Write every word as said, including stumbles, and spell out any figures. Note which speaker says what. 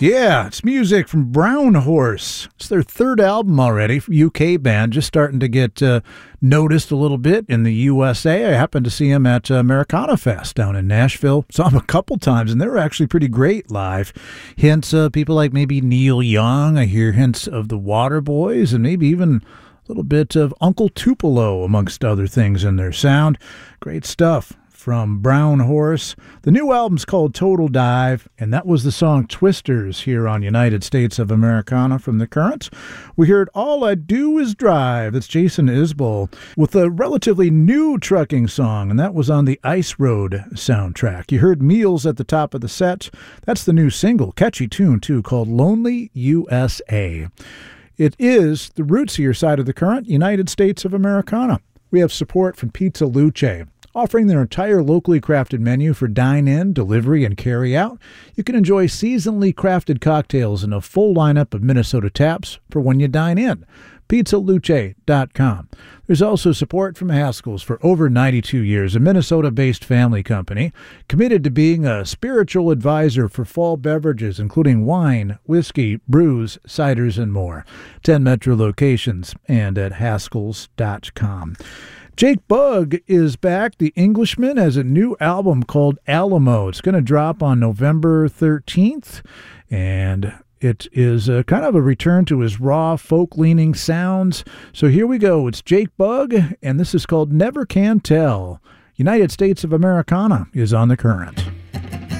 Speaker 1: Yeah, it's music from Brown Horse. It's their third album already, U K band, just starting to get uh, noticed a little bit in the U S A. I happened to see them at uh, Americana Fest down in Nashville. Saw them a couple times, and they were actually pretty great live. Hints of people like maybe Neil Young. I hear hints of the Waterboys, and maybe even a little bit of Uncle Tupelo, amongst other things in their sound. Great stuff from Brown Horse. The new album's called Total Dive, and that was the song Twisters here on United States of Americana from The Currents. We heard All I Do Is Drive. That's Jason Isbell with a relatively new trucking song, and that was on the Ice Road soundtrack. You heard Meals at the top of the set. That's the new single, catchy tune too, called Lonely U S A. It is the rootsier side of The Current, United States of Americana. We have support from Pizza Luce, offering their entire locally crafted menu for dine-in, delivery, and carry-out. You can enjoy seasonally crafted cocktails and a full lineup of Minnesota taps for when you dine in. pizza luce dot com. There's also support from Haskell's for over ninety-two years, a Minnesota-based family company committed to being a spiritual advisor for fall beverages, including wine, whiskey, brews, ciders, and more. ten Metro locations and at haskells dot com. Jake Bugg is back. The Englishman has a new album called Alamo. It's going to drop on November thirteenth, and it is a, kind of a return to his raw, folk-leaning sounds. So here we go. It's Jake Bugg, and this is called Never Can Tell. United States of Americana is on The Current.